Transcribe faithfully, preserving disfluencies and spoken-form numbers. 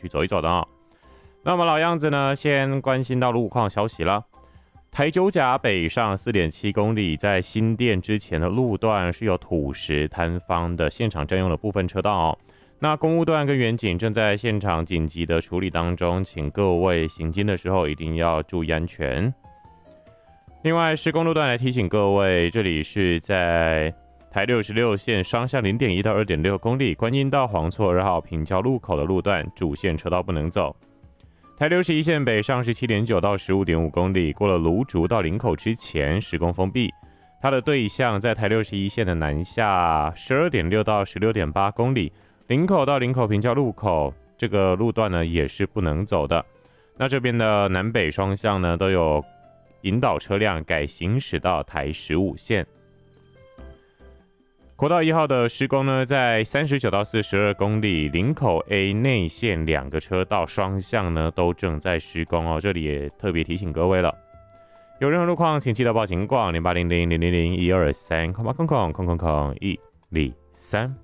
去走一走的哦。那我们老样子呢，先关心到路况消息了。台九甲北上 四点七 公里，在新店之前的路段是有土石坍方的现场占用了部分车道哦。那公务段跟远警正在现场紧急的处理当中，请各位行经的时候一定要注意安全。另外，施工路段来提醒各位，这里是在台六十六线双向 零点一 到 二点六 公里，观音到黄厝二号平交路口的路段，主线车道不能走。台六十一线北上是 七点九 到 十五点五 公里，过了芦竹到林口之前施工封闭。它的对象在台六十一线的南下 十二点六 到 十六点八 公里，林口到林口平交路口这个路段呢也是不能走的。那这边的南北双向呢都有引导车辆改行驶到台十五线。国道一号的施工呢，在三十九到四十二公里，林口 A 内线两个车道双向呢都正在施工哦，这里也特别提醒各位了。有任何路况，请记得报警广零八零零零零零一二三空八空空空空空一零三。